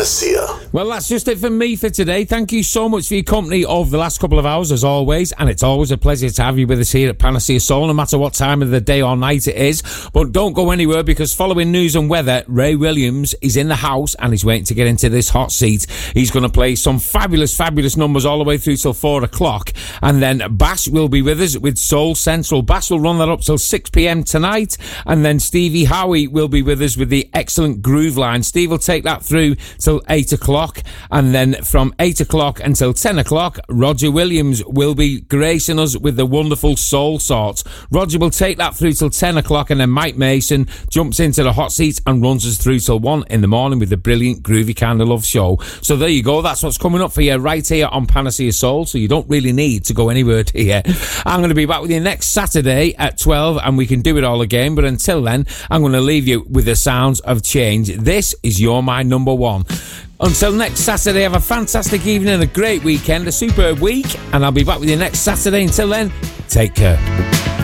Panacea. Well, that's just it from me for today. Thank you so much for your company over the last couple of hours, as always. And it's always a pleasure to have you with us here at Panacea Soul, no matter what time of the day or night it is. But don't go anywhere, because following news and weather, Ray Williams is in the house and he's waiting to get into this hot seat. He's going to play some fabulous, fabulous numbers all the way through till 4 o'clock. And then Bash will be with us with Soul Central. Bash will run that up till 6 p.m. tonight. And then Stevie Howie will be with us with the excellent Groove Line. Steve will take that through till 8 o'clock. And then from 8 o'clock until 10 o'clock, Roger Williams will be gracing us with the wonderful Soul Sorts. Roger will take that through till 10 o'clock, and then Mike Mason jumps into the hot seat and runs us through till 1 in the morning with the brilliant Groovy Kind of Love show. So there you go. That's what's coming up for you right here on Panacea Soul. So you don't really need to go anywhere here. I'm going to be back with you next Saturday at 12, and we can do it all again. But until then, I'm going to leave you with the sounds of change. This is You're My Number One. Until next Saturday, have a fantastic evening and a great weekend, a superb week, and I'll be back with you next Saturday. Until then, take care.